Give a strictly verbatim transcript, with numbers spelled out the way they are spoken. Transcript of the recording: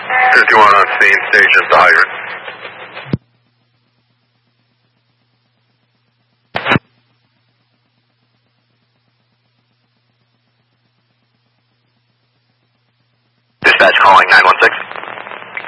fifty-one on scene, station to hydrant. Dispatch calling nine one six.